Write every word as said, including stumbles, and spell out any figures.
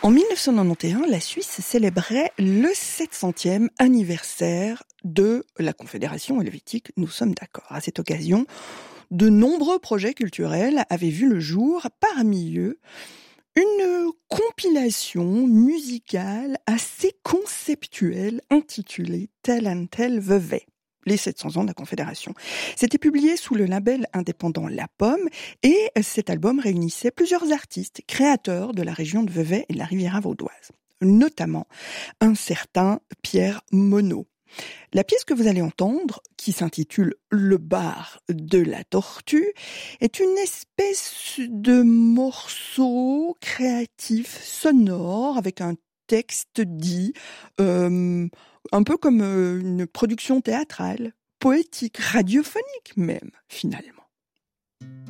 En dix-neuf cent quatre-vingt-onze, la Suisse célébrait le sept centième anniversaire de la Confédération helvétique. Nous sommes d'accord. À cette occasion, de nombreux projets culturels avaient vu le jour, parmi eux une compilation musicale assez conceptuelle intitulée Tel and Tel Vevey, les sept cents ans de la Confédération. C'était publié sous le label indépendant La Pomme et cet album réunissait plusieurs artistes créateurs de la région de Vevey et de la Riviera vaudoise, notamment un certain Pierre Monod. La pièce que vous allez entendre, qui s'intitule Le bar de la tortue, est une espèce de morceau créatif, sonore, avec un texte dit, euh, un peu comme une production théâtrale, poétique, radiophonique même, finalement.